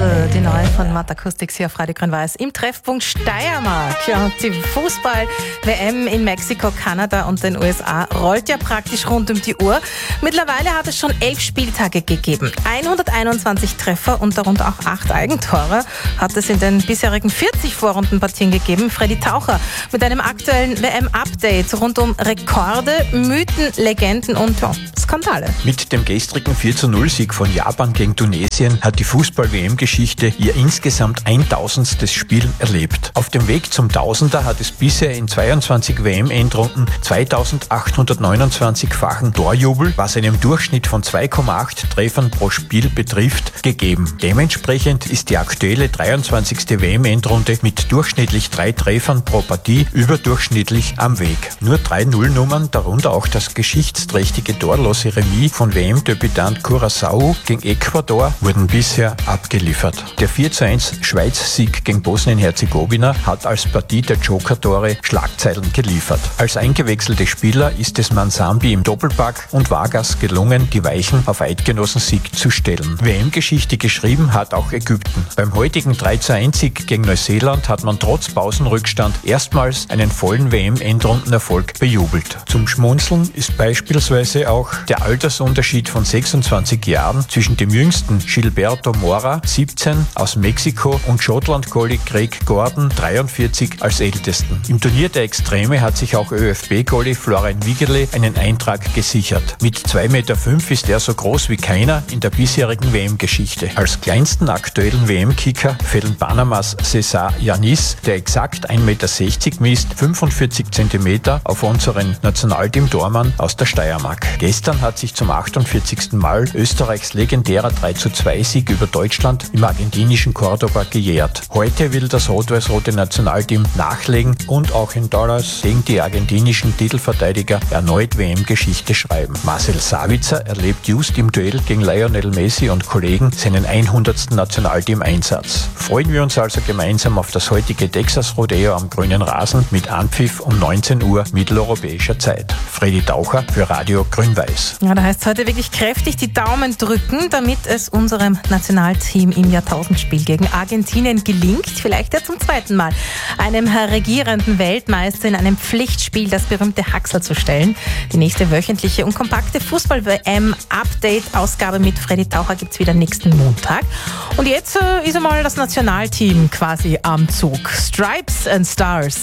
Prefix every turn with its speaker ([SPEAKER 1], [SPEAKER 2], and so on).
[SPEAKER 1] Castle, die neue von Matt Acoustics hier auf Radio Grün-Weiß im Treffpunkt Steiermark. Ja, und die Fußball-WM in Mexiko, Kanada und den USA rollt ja praktisch rund um die Uhr. Mittlerweile hat es schon 11 Spieltage gegeben, 121 Treffer und darunter auch 8 Eigentore hat es in den bisherigen 40 Vorrundenpartien gegeben. Freddy Taucher mit einem aktuellen WM-Update rund um Rekorde, Mythen, Legenden und Skandale.
[SPEAKER 2] Mit dem gestrigen 4:0-Sieg von Japan gegen Tunesien hat die Fußball-WM-Geschichte ihr insgesamt 1000. Spiel erlebt. Auf dem Weg zum Tausender hat es bisher in 22 WM-Endrunden 2829-fachen Torjubel, was einem Durchschnitt von 2,8 Treffern pro Spiel betrifft, gegeben. Dementsprechend ist die aktuelle 23. WM-Endrunde mit durchschnittlich 3 Treffern pro Partie überdurchschnittlich am Weg. Nur 3 Nullnummern, darunter auch das geschichtsträchtige torlose Remis von WM-Debütant Curaçao gegen Ecuador, wurden bisher abgeliefert. Der 4:1 Schweiz-Sieg gegen Bosnien-Herzegowina hat als Partie der Joker-Tore Schlagzeilen geliefert. Als eingewechselte Spieler ist es Mansambi im Doppelpack und Vargas gelungen, die Weichen auf Eidgenossen-Sieg zu stellen. WM-Geschichte geschrieben hat auch Ägypten. Beim heutigen 3:1-Sieg gegen Neuseeland hat man trotz Pausenrückstand erstmals einen vollen WM-Endrundenerfolg bejubelt. Zum Schmunzeln ist beispielsweise auch der Altersunterschied von 26 Jahren zwischen dem jüngsten Gilberto Mora, 17, aus Mexiko, und Schottland-Goalie Craig Gordon, 43, als ältesten. Im Turnier der Extreme hat sich auch ÖFB-Goalie Florian Wiegerle einen Eintrag gesichert. Mit 2,5 Meter ist er so groß wie keiner in der bisherigen WM-Geschichte. Als kleinsten aktuellen WM-Kicker fällt Panamas Cesar Yanis, der exakt 1,60 Meter misst, 45 Zentimeter auf unseren Nationalteam-Tormann aus der Steiermark. Gestern hat sich zum 48. Mal Österreichs legendärer 3:2-Sieg über Deutschland im argentinischen Cordoba gejährt. Heute will das rot-weiß-rote Nationalteam nachlegen und auch in Dallas gegen die argentinischen Titelverteidiger erneut WM-Geschichte schreiben. Marcel Sabitzer erlebt just im Duell gegen Lionel Messi und Kollegen seinen 100. Nationalteam-Einsatz. Freuen wir uns also gemeinsam auf das heutige Texas Rodeo am grünen Rasen mit Anpfiff um 19 Uhr mitteleuropäischer Zeit. Freddy Taucher für Radio Grün-Weiß.
[SPEAKER 1] Ja, da heißt es heute wirklich kräftig die Daumen drücken, damit es unserem Nationalteam im Jahrtausendspiel gegen Argentinien gelingt, vielleicht ja zum zweiten Mal, einem regierenden Weltmeister in einem Pflichtspiel das berühmte Haxl zu stellen. Die nächste wöchentliche und kompakte Fußball-WM-Update-Ausgabe mit Freddy Taucher gibt's wieder nächsten Montag. Und jetzt ist einmal das Nationalteam quasi am Zug. Stripes and Stars.